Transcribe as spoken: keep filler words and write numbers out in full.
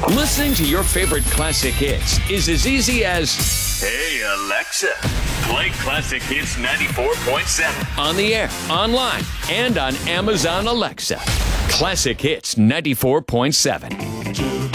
Listening to your favorite classic hits is as easy as Hey, Alexa, play Classic Hits ninety-four point seven. on the air, online, and on Amazon Alexa. Classic Hits ninety-four point seven.